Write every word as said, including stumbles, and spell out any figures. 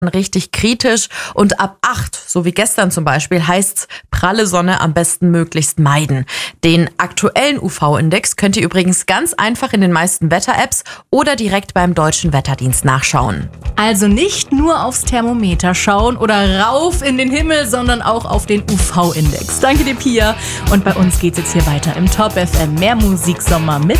richtig kritisch und ab acht, so wie gestern zum Beispiel, heißt's pralle Sonne am besten möglichst meiden. Den aktuellen U V-Index könnt ihr übrigens ganz einfach in den meisten Wetter-Apps oder direkt beim Deutschen Wetterdienst nachschauen. Also nicht nur aufs Thermometer schauen oder rauf in den Himmel, sondern auch auf den U V-Index. Danke dir, Pia. Und bei uns geht's jetzt hier weiter im Top F M. Mehr Musiksommer mit